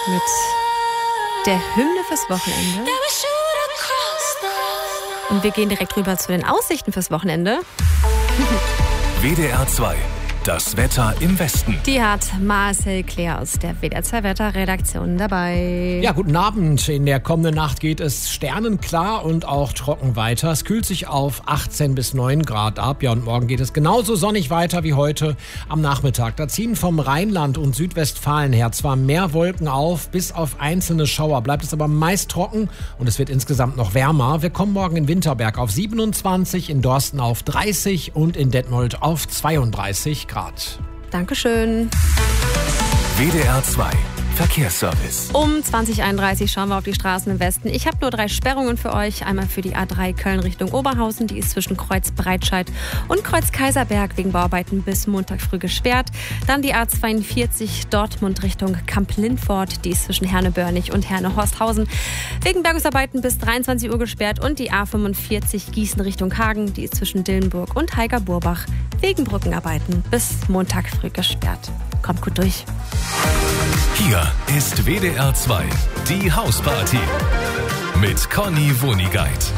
mit der Hymne fürs Wochenende. Und wir gehen direkt rüber zu den Aussichten fürs Wochenende. WDR 2. Das Wetter im Westen. Die hat Marcel Claire aus der WDR 2 Wetterredaktion dabei. Ja, guten Abend. In der kommenden Nacht geht es sternenklar und auch trocken weiter. Es kühlt sich auf 18 bis 9 Grad ab. Ja, und morgen geht es genauso sonnig weiter wie heute am Nachmittag. Da ziehen vom Rheinland und Südwestfalen her zwar mehr Wolken auf, bis auf einzelne Schauer bleibt es aber meist trocken und es wird insgesamt noch wärmer. Wir kommen morgen in Winterberg auf 27, in Dorsten auf 30 und in Detmold auf 32 Grad. Dankeschön. WDR 2. Verkehrsservice. Um 20:31 Uhr schauen wir auf die Straßen im Westen. Ich habe nur 3 Sperrungen für euch. Einmal für die A3 Köln Richtung Oberhausen. Die ist zwischen Kreuz Breitscheid und Kreuz Kaiserberg wegen Bauarbeiten bis Montag früh gesperrt. Dann die A42 Dortmund Richtung Kamp-Lindfort. Die ist zwischen Herne-Börnig und Herne-Horsthausen wegen Bergungsarbeiten bis 23 Uhr gesperrt. Und die A45 Gießen Richtung Hagen. Die ist zwischen Dillenburg und Heiger-Burbach wegen Brückenarbeiten bis Montag früh gesperrt. Kommt gut durch. Hier ist WDR 2, die Hausparty mit Conny Wonigkeit.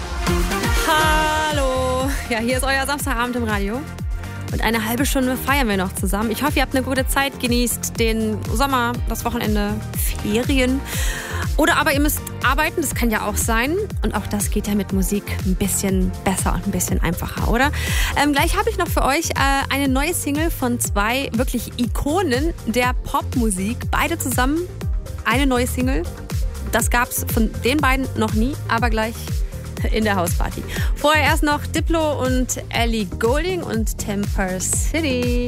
Hallo, ja, hier ist euer Samstagabend im Radio. Und eine halbe Stunde feiern wir noch zusammen. Ich hoffe, ihr habt eine gute Zeit, genießt den Sommer, das Wochenende, Ferien. Oder aber ihr müsst arbeiten, das kann ja auch sein. Und auch das geht ja mit Musik ein bisschen besser und ein bisschen einfacher, oder? Gleich habe ich noch für euch eine neue Single von 2 wirklich Ikonen der Popmusik. Beide zusammen, eine neue Single. Das gab es von den beiden noch nie, aber gleich in der Hausparty. Vorher erst noch Diplo und Ellie Goulding und Temper City.